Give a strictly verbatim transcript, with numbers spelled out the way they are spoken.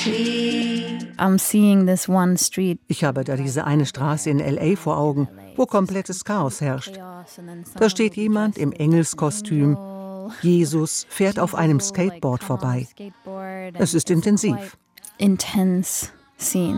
I'm seeing this one street. Ich habe da diese eine Straße in L A vor Augen, wo komplettes Chaos herrscht. Da steht jemand im Engelskostüm. Jesus fährt auf einem Skateboard vorbei. Es ist intensiv. Intense scene.